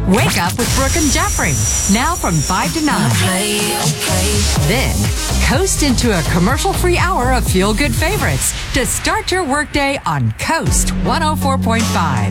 Wake up with Brooke and Jeffrey. Now from 5 to 9. Then, coast into a commercial-free hour of feel-good favorites to start your workday on Coast 104.5.